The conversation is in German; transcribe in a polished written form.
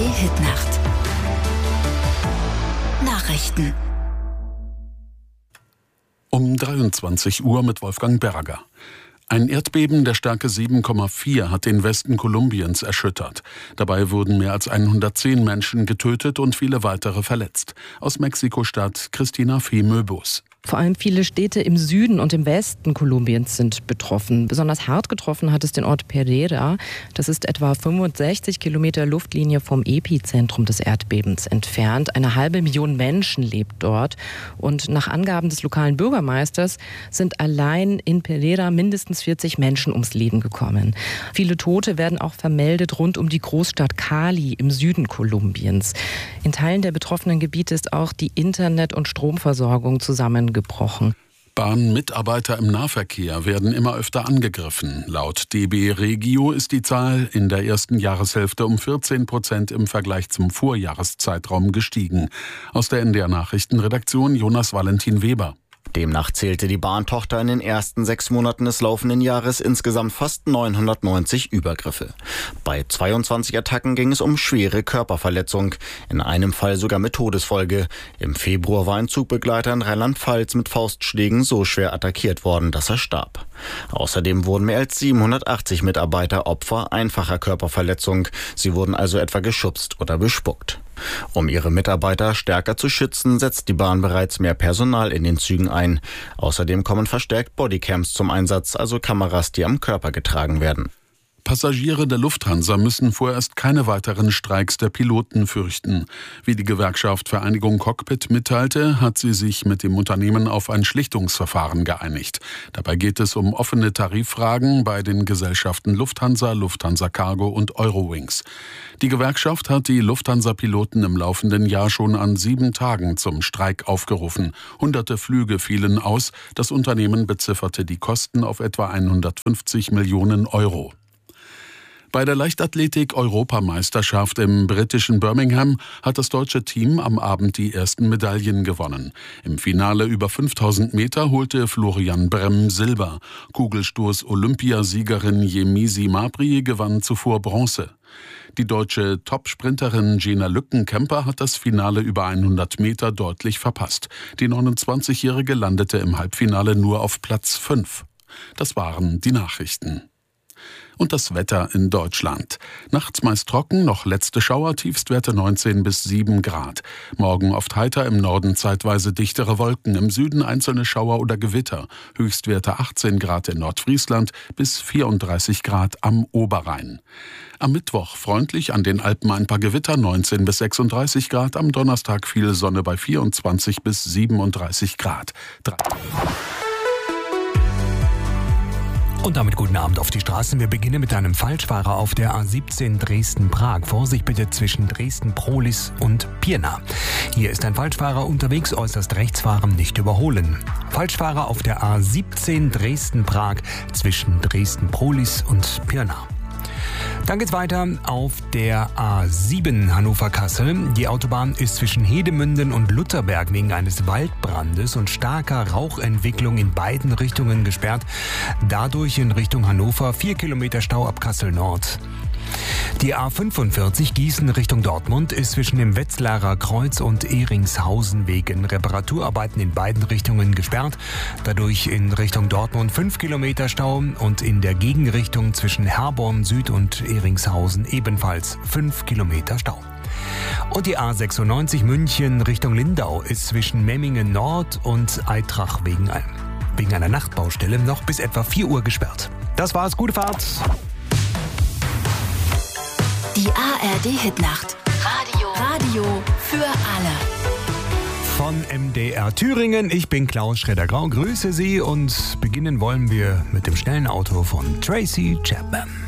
ARD-Hitnacht. Nachrichten. Um 23 Uhr mit Wolfgang Berger. Ein Erdbeben der Stärke 7,4 hat den Westen Kolumbiens erschüttert. Dabei wurden mehr als 110 Menschen getötet und viele weitere verletzt. Aus Mexiko-Stadt Christina Fee Möbus. Vor allem viele Städte im Süden und im Westen Kolumbiens sind betroffen. Besonders hart getroffen hat es den Ort Pereira. Das ist etwa 65 Kilometer Luftlinie vom Epizentrum des Erdbebens entfernt. 500.000 Menschen lebt dort. Und nach Angaben des lokalen Bürgermeisters sind allein in Pereira mindestens 40 Menschen ums Leben gekommen. Viele Tote werden auch vermeldet rund um die Großstadt Cali im Süden Kolumbiens. In Teilen der betroffenen Gebiete ist auch die Internet- und Stromversorgung zusammengebrochen. Bahnmitarbeiter im Nahverkehr werden immer öfter angegriffen. Laut DB Regio ist die Zahl in der ersten Jahreshälfte um 14% im Vergleich zum Vorjahreszeitraum gestiegen. Aus der NDR Nachrichtenredaktion Jonas Valentin Weber. Demnach zählte die Bahntochter in den ersten 6 Monaten des laufenden Jahres insgesamt fast 990 Übergriffe. Bei 22 Attacken ging es um schwere Körperverletzung, in einem Fall sogar mit Todesfolge. Im Februar war ein Zugbegleiter in Rheinland-Pfalz mit Faustschlägen so schwer attackiert worden, dass er starb. Außerdem wurden mehr als 780 Mitarbeiter Opfer einfacher Körperverletzung. Sie wurden also etwa geschubst oder bespuckt. Um ihre Mitarbeiter stärker zu schützen, setzt die Bahn bereits mehr Personal in den Zügen ein. Außerdem kommen verstärkt Bodycams zum Einsatz, also Kameras, die am Körper getragen werden. Passagiere der Lufthansa müssen vorerst keine weiteren Streiks der Piloten fürchten. Wie die Gewerkschaft Vereinigung Cockpit mitteilte, hat sie sich mit dem Unternehmen auf ein Schlichtungsverfahren geeinigt. Dabei geht es um offene Tariffragen bei den Gesellschaften Lufthansa, Lufthansa Cargo und Eurowings. Die Gewerkschaft hat die Lufthansa-Piloten im laufenden Jahr schon an 7 Tagen zum Streik aufgerufen. Hunderte Flüge fielen aus. Das Unternehmen bezifferte die Kosten auf etwa 150 Millionen Euro. Bei der Leichtathletik-Europameisterschaft im britischen Birmingham hat das deutsche Team am Abend die ersten Medaillen gewonnen. Im Finale über 5000 Meter holte Florian Bremm Silber. Kugelstoß-Olympiasiegerin Yemisi Mabry gewann zuvor Bronze. Die deutsche Topsprinterin Gena Lückenkämper hat das Finale über 100 Meter deutlich verpasst. Die 29-Jährige landete im Halbfinale nur auf Platz 5. Das waren die Nachrichten. Und das Wetter in Deutschland. Nachts meist trocken, noch letzte Schauer, Tiefstwerte 19 bis 7 Grad. Morgen oft heiter, im Norden zeitweise dichtere Wolken, im Süden einzelne Schauer oder Gewitter. Höchstwerte 18 Grad in Nordfriesland bis 34 Grad am Oberrhein. Am Mittwoch freundlich, an den Alpen ein paar Gewitter, 19 bis 36 Grad. Am Donnerstag viel Sonne bei 24 bis 37 Grad. Und damit guten Abend auf die Straßen. Wir beginnen mit einem Falschfahrer auf der A17 Dresden-Prag. Vorsicht bitte zwischen Dresden-Prohlis und Pirna. Hier ist ein Falschfahrer unterwegs, äußerst rechts fahren, nicht überholen. Falschfahrer auf der A17 Dresden-Prag zwischen Dresden-Prohlis und Pirna. Dann geht's weiter auf der A7 Hannover-Kassel. Die Autobahn ist zwischen Hedemünden und Lutherberg wegen eines Waldbrandes und starker Rauchentwicklung in beiden Richtungen gesperrt. Dadurch in Richtung Hannover 4 Kilometer Stau ab Kassel Nord. Die A45 Gießen Richtung Dortmund ist zwischen dem Wetzlarer Kreuz und Ehringshausen wegen Reparaturarbeiten in beiden Richtungen gesperrt. Dadurch in Richtung Dortmund 5 Kilometer Stau und in der Gegenrichtung zwischen Herborn Süd und Ehringshausen ebenfalls 5 Kilometer Stau. Und die A96 München Richtung Lindau ist zwischen Memmingen Nord und Eitrach wegen einer Nachtbaustelle noch bis etwa 4 Uhr gesperrt. Das war's, gute Fahrt! Die ARD-Hitnacht. Radio für alle. Von MDR Thüringen, ich bin Klaus Schroeder-Grau, grüße Sie und beginnen wollen wir mit dem schnellen Auto von Tracy Chapman.